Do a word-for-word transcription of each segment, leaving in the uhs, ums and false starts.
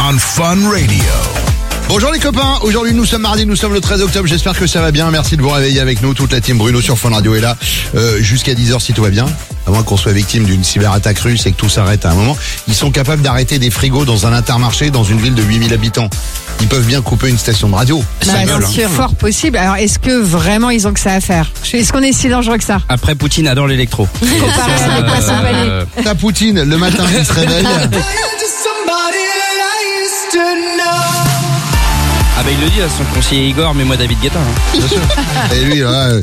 on Fun Radio. Bonjour les copains, aujourd'hui nous sommes mardi, nous sommes le treize octobre, j'espère que ça va bien, merci de vous réveiller avec nous, toute la team Bruno sur Fun Radio est là euh, jusqu'à dix heures si tout va bien, à moins qu'on soit victime d'une cyberattaque russe et que tout s'arrête à un moment. Ils sont capables d'arrêter des frigos dans un intermarché dans une ville de huit mille habitants. Ils peuvent bien couper une station de radio. Bah, c'est hein. fort possible. Alors est-ce que vraiment ils ont que ça à faire? Est-ce qu'on est si dangereux que ça? Après, Poutine adore l'électro. Comparé avec quoi ça valait. Euh, Ta Poutine, le matin il se réveille. Ah bah il le dit à son conseiller Igor, mais moi David Guetta. Hein. Bien sûr. Et lui là. euh,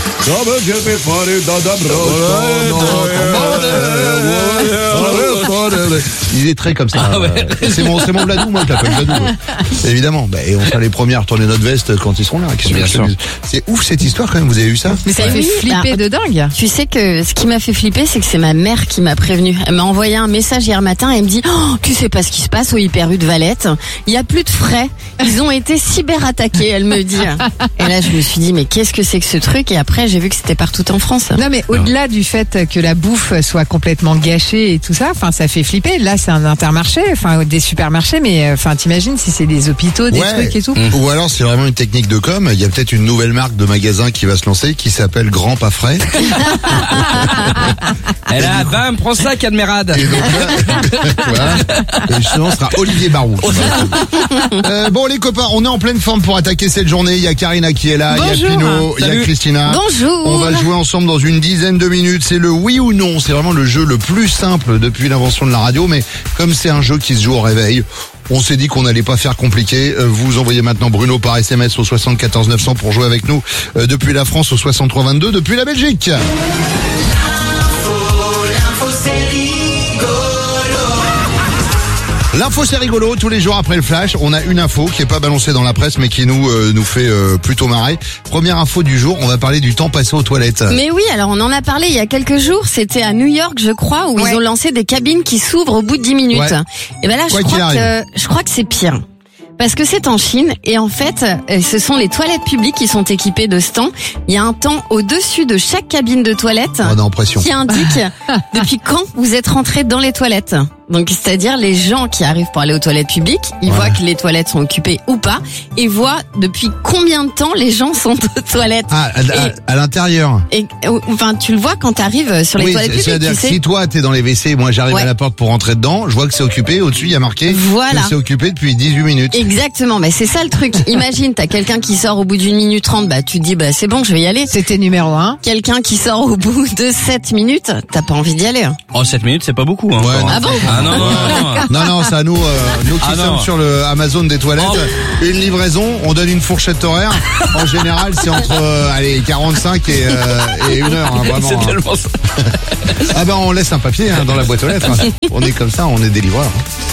Il est très comme ça. Ah ouais. C'est mon, c'est mon Vladou, moi je l'appelle Vladou. Évidemment. Bah, et on sera les premiers à retourner notre veste quand ils seront là. Qu'est-ce que Bien je te sûr. dis ? C'est ouf cette histoire quand même. Vous avez vu ça ? Mais ça fait Oui, flipper bah, de dingue. Tu sais que ce qui m'a fait flipper, c'est que c'est ma mère qui m'a prévenu. Elle m'a envoyé un message hier matin et elle me dit oh, tu sais pas ce qui se passe au Hyper U de Valette. Il y a plus de frais. Ils ont été cyberattaqués, elle me dit. Et là, je me suis dit mais qu'est-ce que c'est que ce truc ? Et après, j'ai vu que c'était partout en France. Non mais au-delà du fait que la bouffe soit complètement gâchée et tout ça, enfin ça fait flipper. Là c'est un intermarché, enfin des supermarchés, mais enfin t'imagines si c'est des hôpitaux, des Ouais. trucs et tout. Ou alors c'est vraiment une technique de com. Il y a peut-être une nouvelle marque de magasin qui va se lancer qui s'appelle Grand Pas Frais. Elle a bam, prends ça, Cadmerade. Et donc là, voilà. Et justement, ce sera Olivier Barou. qui va- Euh, bon les copains, on est en pleine forme pour attaquer cette journée. Il y a Karina qui est là, il y a Bonjour. Pino, il y a Salut. Christina. Bonjour. On va jouer ensemble dans une dizaine de minutes. C'est le oui ou non. C'est vraiment le jeu le plus simple depuis l'invention de la radio. Mais comme c'est un jeu qui se joue au réveil, on s'est dit qu'on n'allait pas faire compliqué. Euh, Vous envoyez maintenant Bruno par S M S au soixante-quatorze neuf cents pour jouer avec nous euh, depuis la France au soixante-trois vingt-deux, depuis la Belgique. L'info c'est rigolo, tous les jours après le flash, on a une info qui est pas balancée dans la presse mais qui nous euh, nous fait euh, plutôt marrer. Première info du jour, on va parler du temps passé aux toilettes. Mais oui, alors on en a parlé il y a quelques jours, c'était à New York je crois, où Ouais. ils ont lancé des cabines qui s'ouvrent au bout de dix minutes. Ouais. Et ben là je Quoi qu'il crois que arrive. je crois que c'est pire. Parce que c'est en Chine et en fait, euh, ce sont les toilettes publiques qui sont équipées de ce temps. Il y a un temps au-dessus de chaque cabine de toilette On est en pression. qui indique depuis quand vous êtes rentré dans les toilettes. Donc c'est-à-dire les gens qui arrivent pour aller aux toilettes publiques, ils Ouais. voient que les toilettes sont occupées ou pas et voient depuis combien de temps les gens sont aux toilettes. Ah, à, à- à l'intérieur. Et euh, enfin, tu le vois quand tu arrives sur les Oui, toilettes c'est- publiques, c'est-à-dire tu que sais. si toi t'es dans les W C, moi j'arrive Ouais. à la porte pour rentrer dedans, je vois que c'est occupé, au-dessus il y a marqué Voilà. que c'est occupé depuis dix-huit minutes. Exactement, mais c'est ça le truc. Imagine, t'as quelqu'un qui sort au bout d'une minute trente, bah tu te dis bah c'est bon, je vais y aller. C'était numéro un. Quelqu'un qui sort au bout de sept minutes, t'as pas envie d'y aller. hein. Oh, sept minutes, c'est pas beaucoup. Hein, Ouais, encore. non. Ah bon Ah non, non, non, non. Non, non, c'est à nous, euh, nous qui Ah sommes non. sur le Amazon des toilettes. Oh. Une livraison, on donne une fourchette horaire. En général, c'est entre euh, allez, quarante-cinq et, euh, et une heure, hein, vraiment. C'est hein. tellement ça. Ah ben on laisse un papier hein, dans la boîte aux lettres. hein. On est comme ça, on est des livreurs. hein.